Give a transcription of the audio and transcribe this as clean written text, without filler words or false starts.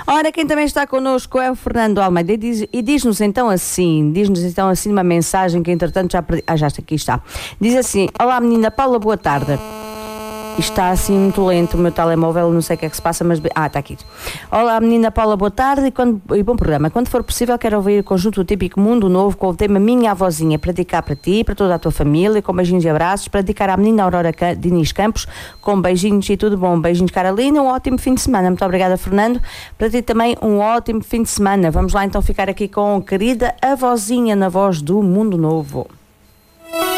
Ora, quem também está connosco é o Fernando Almeida e diz-nos então assim uma mensagem que entretanto já perdi. Já está, aqui está. Diz assim: olá menina Paula, boa tarde. Está assim muito lento o meu telemóvel, não sei o que é que se passa, mas... está aqui. Olá menina Paula, boa tarde e bom programa. Quando for possível quero ouvir o conjunto típico Mundo Novo com o tema Minha Avózinha, para dedicar para ti, para toda a tua família, com beijinhos e abraços, para dedicar à menina Aurora Diniz Campos, com beijinhos e tudo bom. Beijinhos Carolina, um ótimo fim de semana. Muito obrigada, Fernando. Para ti também um ótimo fim de semana. Vamos lá então ficar aqui com a querida avózinha na voz do Mundo Novo.